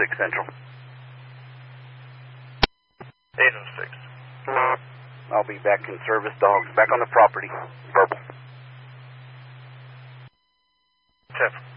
806 Central. 806. I'll be back in service. Dogs back on the property. Verbal. 10.